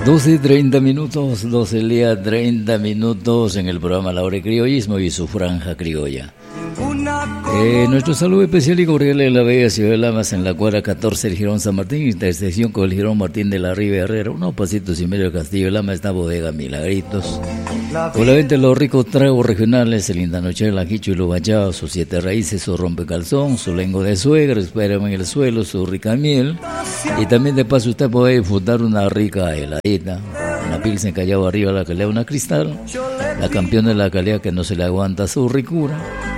12:30 minutos, 12 el día, 30 minutos en el programa La Hora de Criollismo y su franja criolla. Nuestro saludo especial y cordial en la bella ciudad de Lamas, en la cuadra 14 del Jirón San Martín, intersección con el Jirón Martín de la Riva Herrera, unos pasitos y medio del Castillo de Lamas, está Bodega Milagritos. Con la venta de los ricos tragos regionales, el Indanoche, el ajicho y lo bachado, sus 7 raíces, su rompecalzón, su lengua de suegra, espérame en el suelo, su rica miel. Y también de paso usted puede disfrutar una rica heladita, una pilsen callado arriba, la calidad una cristal, la campeona de la calidad que no se le aguanta su ricura.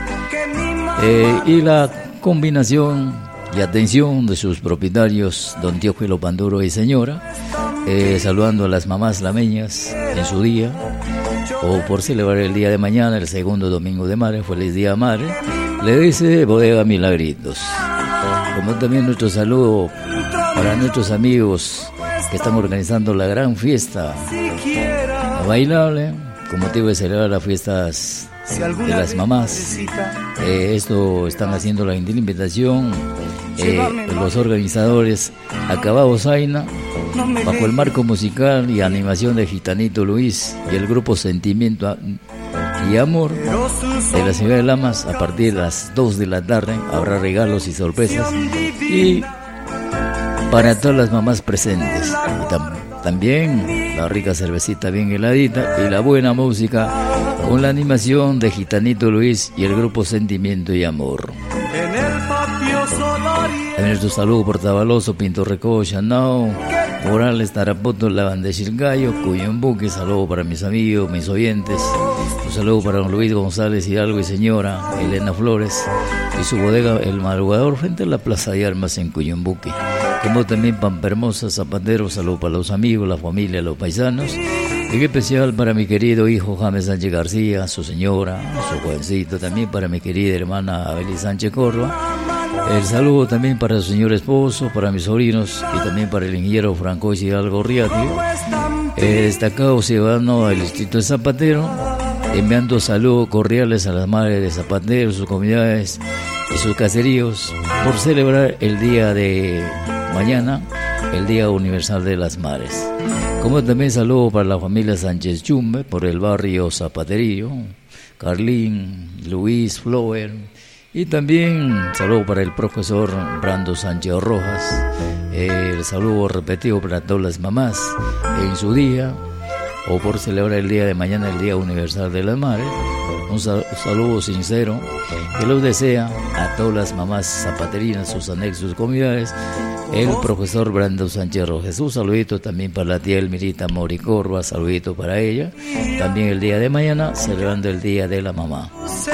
Y la combinación y atención de sus propietarios, don Teófilo Panduro y señora, saludando a las mamás lameñas en su día, o por celebrar el día de mañana, el segundo domingo de madre, feliz día madre, le dice Bodega Milagritos. Como también nuestro saludo para nuestros amigos que están organizando la gran fiesta bailable, con motivo de celebrar las fiestas de las mamás. Esto están haciendo la invitación los organizadores Acabado Zaina, bajo el marco musical y animación de Gitanito Luis y el grupo Sentimiento y Amor de la ciudad de Lamas. A partir de las 2 de la tarde habrá regalos y sorpresas y para todas las mamás presentes, y también la rica cervecita bien heladita y la buena música con la animación de Gitanito Luis y el grupo Sentimiento y Amor. También nuestro saludo por Tabaloso, Pinto Recocha, Nao, Morales, Tarapoto, Lavandechilgallo, Cuyumbuque. Saludo para mis amigos, mis oyentes. Un saludo para don Luis González Hidalgo y señora Elena Flores y su bodega El Madrugador frente a la Plaza de Armas en Cuyumbuque. Como también Pampa Hermosa, Zapatero. Saludo para los amigos, la familia, los paisanos. Y en especial para mi querido hijo James Sánchez García, su señora, su jovencito. También para mi querida hermana Abeli Sánchez Córdoba. El saludo también para su señor esposo, para mis sobrinos y también para el ingeniero Franco Hidalgo Riati, destacado ciudadano del distrito de Zapatero, enviando saludos cordiales a las madres de Zapatero, sus comunidades y sus caseríos por celebrar el día de mañana, el Día Universal de las Madres. Como también saludo para la familia Sánchez Chumbe por el barrio Zapaterillo, Carlín, Luis, Flower. Y también saludo para el profesor Brando Sánchez Rojas, el saludo repetido para todas las mamás en su día, o por celebrar el día de mañana, el Día Universal de las Madres. Un saludo sincero que los desea a todas las mamás zapaterinas, sus anexos, comunidades, el profesor Brando Sánchez Rojas. Un saludito también para la tía Elmirita Moricorba, saludito para ella. También el día de mañana, celebrando el Día de la Mamá.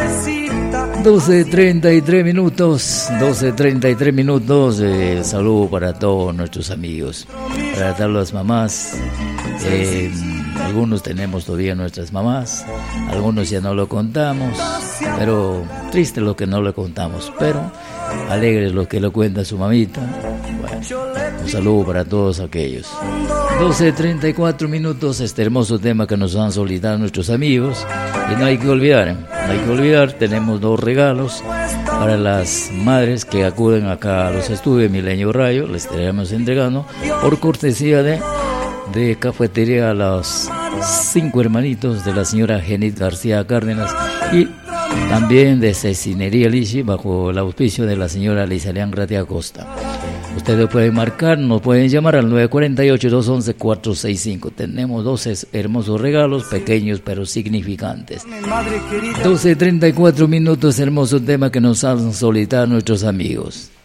12:33 minutos, 12:33 minutos. Saludo para todos nuestros amigos, para todas las mamás. Algunos tenemos todavía nuestras mamás, algunos ya no lo contamos, pero triste lo que no lo contamos, pero alegre lo que lo cuenta su mamita. Bueno, un saludo para todos aquellos. 12:34 minutos, este hermoso tema que nos han solicitado nuestros amigos. Y no hay que olvidar, tenemos 2 regalos para las madres que acuden acá a los estudios de Milenio Radio. Les estaremos entregando por cortesía de cafetería a los 5 hermanitos de la señora Genit García Cárdenas y también de Cecinería Lichi bajo el auspicio de la señora Lizalian Gratia Acosta. Ustedes pueden marcar, nos pueden llamar al 948-211-465. Tenemos 2 hermosos regalos, pequeños pero significantes. 12:34 minutos, hermoso tema que nos han solicitado nuestros amigos.